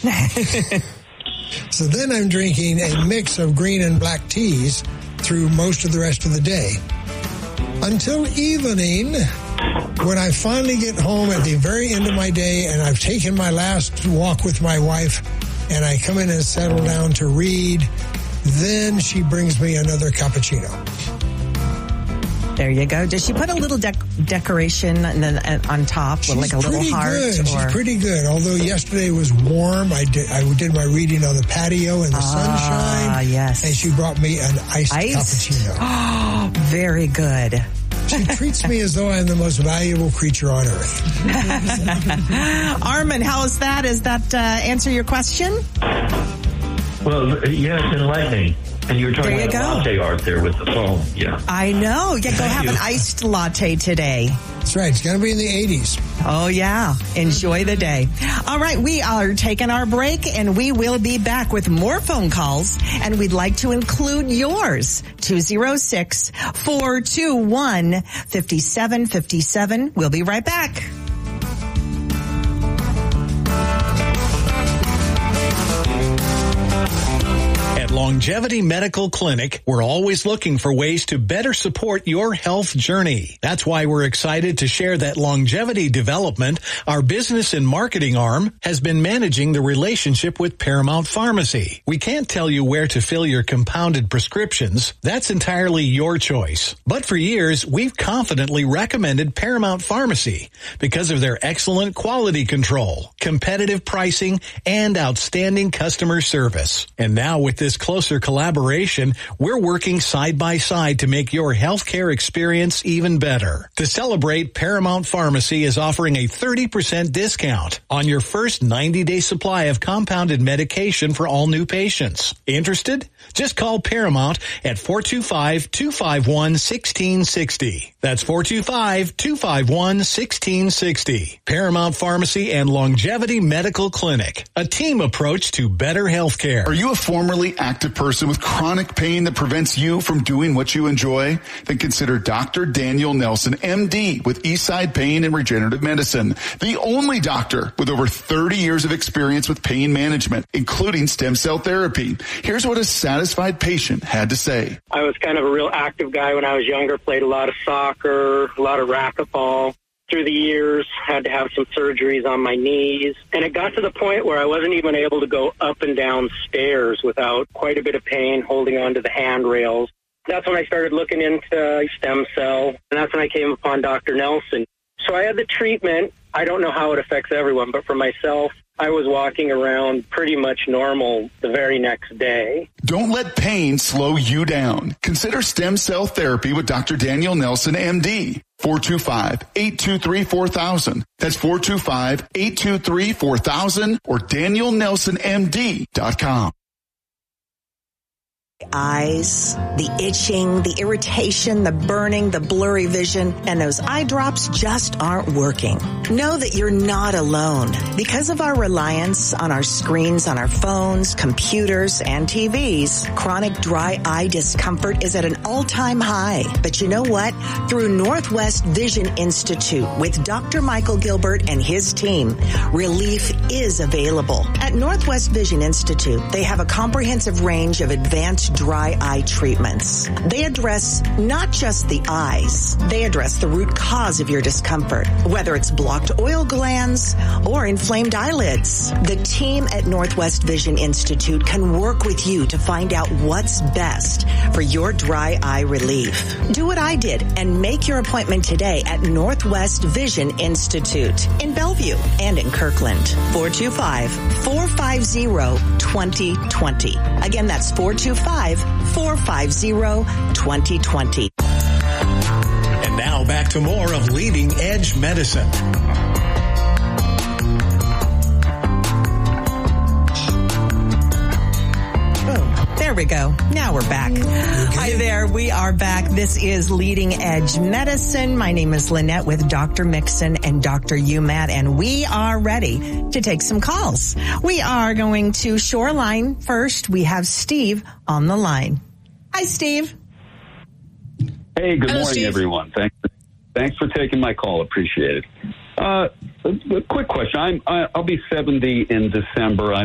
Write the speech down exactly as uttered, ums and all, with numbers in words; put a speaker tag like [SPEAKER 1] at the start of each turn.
[SPEAKER 1] So then I'm drinking a mix of green and black teas through most of the rest of the day. Until evening, when I finally get home at the very end of my day and I've taken my last walk with my wife and I come in and settle down to read, then she brings me another cappuccino.
[SPEAKER 2] There you go. Does she put a little dec- decoration and then uh, on top with like a little heart?
[SPEAKER 1] Good.
[SPEAKER 2] Or?
[SPEAKER 1] She's pretty good. Although yesterday was warm, I did I did my reading on the patio in the
[SPEAKER 2] ah,
[SPEAKER 1] sunshine.
[SPEAKER 2] Ah, yes.
[SPEAKER 1] And she brought me an iced,
[SPEAKER 2] iced
[SPEAKER 1] cappuccino.
[SPEAKER 2] Oh, very good.
[SPEAKER 1] She treats me as though I'm the most valuable creature on earth.
[SPEAKER 2] Armin, how is that? Does that uh, answer your question?
[SPEAKER 3] Well, yeah, it's enlightening. And you were talking
[SPEAKER 2] you
[SPEAKER 3] about
[SPEAKER 2] go.
[SPEAKER 3] latte art there with the phone. Yeah.
[SPEAKER 2] I know. Yeah, go
[SPEAKER 3] Thank
[SPEAKER 2] have
[SPEAKER 3] you.
[SPEAKER 2] an iced latte today.
[SPEAKER 1] That's right. It's going to be in the eighties.
[SPEAKER 2] Oh, yeah. Enjoy the day. All right. We are taking our break, and we will be back with more phone calls, and we'd like to include yours. two oh six, four two one, five seven five seven. We'll be right back.
[SPEAKER 4] Longevity Medical Clinic, we're always looking for ways to better support your health journey. That's why we're excited to share that Longevity Development, our business and marketing arm, has been managing the relationship with Paramount Pharmacy. We can't tell you where to fill your compounded prescriptions. That's entirely your choice. But for years, we've confidently recommended Paramount Pharmacy because of their excellent quality control, competitive pricing, and outstanding customer service. And now with this closer collaboration, we're working side by side to make your healthcare experience even better. To celebrate, Paramount Pharmacy is offering a thirty percent discount on your first ninety-day supply of compounded medication for all new patients. Interested? Just call Paramount at four two five, two five one, one six six zero. That's four two five, two five one, one six six zero. Paramount Pharmacy and Longevity Medical Clinic, a team approach to better healthcare.
[SPEAKER 5] Are you a formerly active person with chronic pain that prevents you from doing what you enjoy? Then consider Doctor Daniel Nelson, M D, with Eastside Pain and Regenerative Medicine, the only doctor with over thirty years of experience with pain management, including stem cell therapy. Here's what a satisfied patient had to say.
[SPEAKER 6] I was kind of a real active guy when I was younger, played a lot of soccer, a lot of racquetball. Through the years, had to have some surgeries on my knees. And it got to the point where I wasn't even able to go up and down stairs without quite a bit of pain holding onto the handrails. That's when I started looking into stem cell, and that's when I came upon Doctor Nelson. So I had the treatment. I don't know how it affects everyone, but for myself, I was walking around pretty much normal the very next day.
[SPEAKER 5] Don't let pain slow you down. Consider stem cell therapy with Doctor Daniel Nelson, M D. four two five, eight two three, four thousand. That's four two five, eight two three, four thousand or daniel nelson m d dot com.
[SPEAKER 2] Eyes, the itching, the irritation, the burning, the blurry vision, and those eye drops just aren't working. Know that you're not alone. Because of our reliance on our screens, on our phones, computers, and T Vs, chronic dry eye discomfort is at an all-time high. But you know what? Through Northwest Vision Institute with Doctor Michael Gilbert and his team, relief is available. At Northwest Vision Institute, they have a comprehensive range of advanced dry eye treatments. They address not just the eyes, they address the root cause of your discomfort, whether it's blocked oil glands or inflamed eyelids. The team at Northwest Vision Institute can work with you to find out what's best for your dry eye relief. Do what I did and make your appointment today at Northwest Vision Institute in Bellevue and in Kirkland. four two five, four five zero, two zero two zero. Again, that's four two five, four five zero, two zero two zero.
[SPEAKER 4] And now back to more of Leading Edge Medicine.
[SPEAKER 2] There we go. Now we're back. Hi there. We are back. This is Leading Edge Medicine. My name is Lynette with Doctor Mixon and Doctor Umat, and we are ready to take some calls. We are going to Shoreline first. We have Steve on the line. Hi, Steve.
[SPEAKER 7] Hey, good
[SPEAKER 2] Hello,
[SPEAKER 7] morning,
[SPEAKER 2] Steve.
[SPEAKER 7] everyone. Thanks, thanks for taking my call. Appreciate it. Uh, a, a quick question. I'm, I, I'll be seventy in December. I